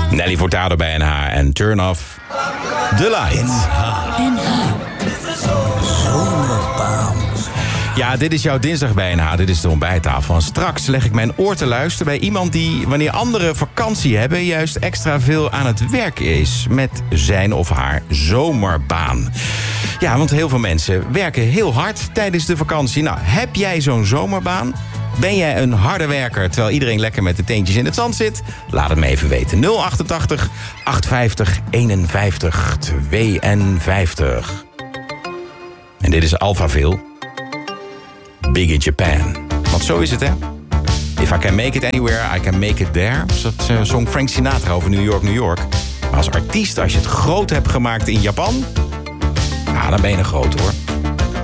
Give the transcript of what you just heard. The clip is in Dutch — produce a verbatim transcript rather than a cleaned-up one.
Nelly Furtado bij N H en Turn Off the Light. N H. Zomerbaan. Ja, dit is jouw dinsdag bij N H. Dit is de ontbijttafel. En straks leg ik mijn oor te luisteren bij iemand die, wanneer anderen vakantie hebben, juist extra veel aan het werk is met zijn of haar zomerbaan. Ja, want heel veel mensen werken heel hard tijdens de vakantie. Nou, heb jij zo'n zomerbaan? Ben jij een harde werker terwijl iedereen lekker met de teentjes in het zand zit? Laat het me even weten. nul achtentachtig achtenvijftig eenenvijftig tweeënvijftig. En dit is Alphaville. Big in Japan. Want zo is het, hè? If I can make it anywhere, I can make it there. Dat uh, zong Frank Sinatra over New York, New York. Maar als artiest, als je het groot hebt gemaakt in Japan, nou, dan ben je een groot, hoor.